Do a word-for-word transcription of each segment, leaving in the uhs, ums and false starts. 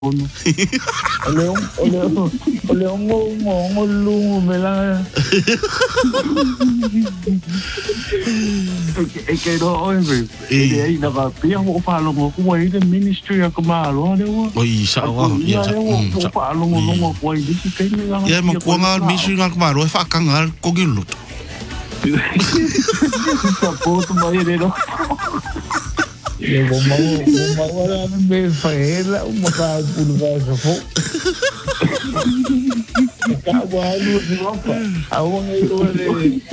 Olha, olha, olha, um um um lungo me lá. É que não olha, ele aí na papia o falo com ele de ministry a camalo, olha o. Oi, sawa, ya. O falo com longo com ele que tem lá. Ya, mas quando a ministry na camalo, fa kangar kogilo. Sapoto mais ele não. Eu vou mal, vou mal lá no meio faela, uma casa por baixo fogo. Acabo a luz de roupa, aonde eu olhei.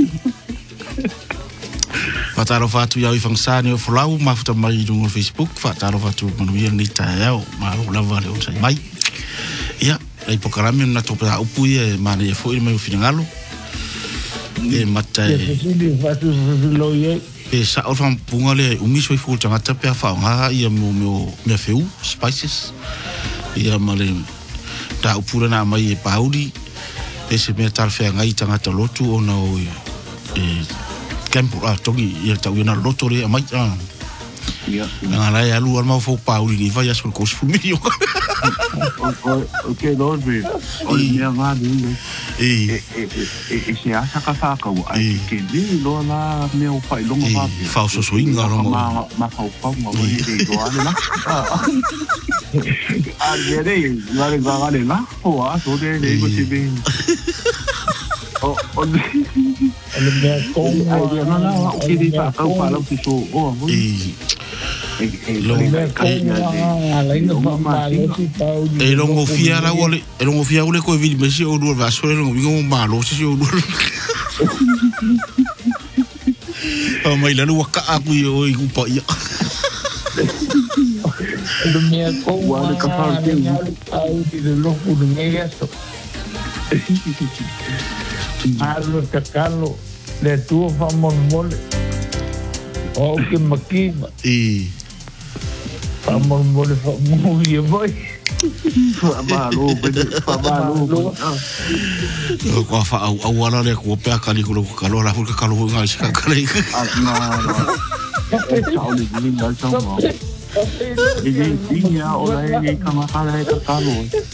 Fataro fatu ya ifangsani o flau mafuta mai no Facebook, fataro fatu manuia ni tael, maru la vale o sai mai. Ya, ai pokarami na topa upu e mane e foi mai finangalo. E mata e fatu loye. E sa o fam punga le ungi soi fu tanga tapia fa nga ia mo mo me feu spices ia male ta upura na mai e paudi e se me tar fe nga i tanga ta lotu ona o e campo a togi ia ta una loto re mai ah ia nga la ia lu ma fo paudi ni vai as ko fu mi yo okay dos be o ia nga ni e e se asa ka fa ka ai ke ni lo la me o pai lo ma fa so so inga ro ma ma fa fa ma o ni do ala la a gere la le ga le la o a so de le go se be o o le me ko ai na la o ke di fa ka fa lo so o e lo me ko ala ino fa ma lo si pa e lo ngo fia la wole e lo ngo fia wole ko vi me si o do va so lo ngo ma lo si o do o mai la lu ka aku yo i ku pa ia lo me ko wale ka fa ke au di lo ku nge eso allo takalo le tuo fa mon mole o ke makima e Vamos mole vamos ir vai. Famalo, famalo. o ko fa au au ala le ko pe ka li ko ka lo la ko ka lo nga si ka ka le No, no. Chao le ni ngal chao mo. Ni ni ya o la ni ka ma ka le ka ka lo.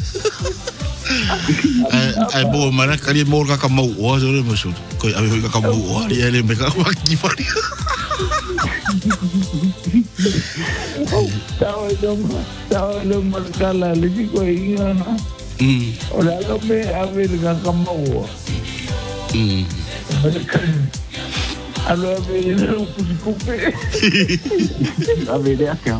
ai bo mana ka li mo ka ka mo o so le mo so ko ai ka ka mo o ali ele me ka ma ki fa Tao lo tao lo marcala le digo ina. mm Ora lo me a ver ga kamo. mm Alo a ver no kupe. A ver ya que.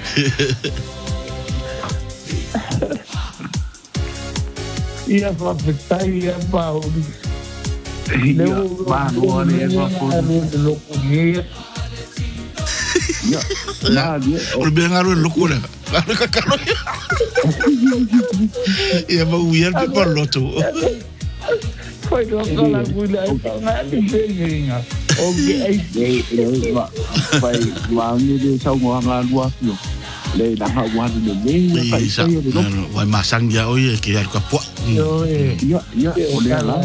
Ia fa petai ia pa. Leo va no ne va por lo que ya, nadie. o be ngaro locura ngaro ka ka lo ia ma uia pe pa loto Foi do cola gula na licença. Okay, ai ei va vai va ni de sau mo nga lua fio. Le da ha wa ni le ai sa vai masang ya oi ke ya ka po ya ya o le la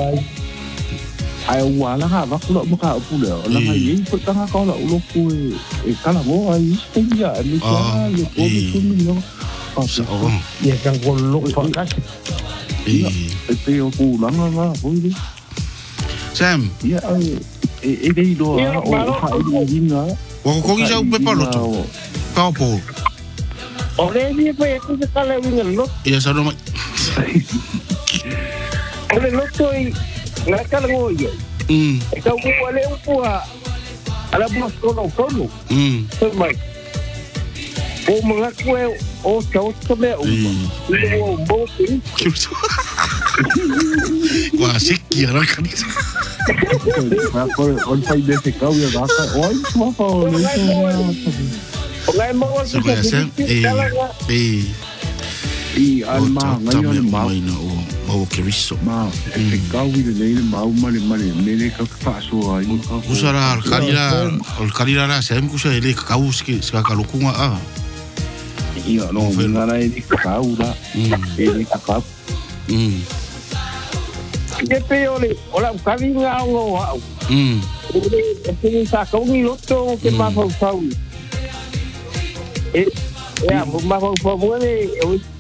ai wala ha va kulo mo ka pu le la ha yi pu ta ha ko la ulo pu e kala mo ai sten ya ni ka yo ko mi tu mi no ya kan ko lo pa ka e pe o ku la na na o di Sam ya e e dei do o ha e di na o ko ki sa pe pa loto ka po o le ni pe ku se kala wi ngalo ia sa no mai o le loto i na kala ngoia mm e ka u ale u pua ala bus ko no kono mm so mai o mga kwe o ka o to me o o bo ki wa sikki ara ka ni ma ko on fai de se ka u ya ka oi ma fa o le o ngai mo o so ya Sam e e i alma ngai on ma o o ke riso ma e ka u le le ma u male male me le ka fa so ai usara al kalira al kalira ra Sam ku sa ele ka u ski ska ka lokunga a ia no ngara e ka u da e le ka ka mm ke pe ole ola ka vinga o wa mm e pe sa ka u ni loto ke ma fa fa e ya mo ma ko mo ni